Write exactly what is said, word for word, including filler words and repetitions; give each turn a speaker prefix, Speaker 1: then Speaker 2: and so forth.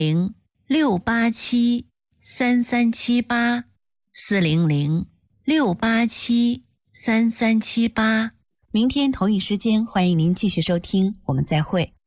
Speaker 1: 零六八七三三七八四零零六八七三三七八。
Speaker 2: 明天同一时间，欢迎您继续收听，我们再会。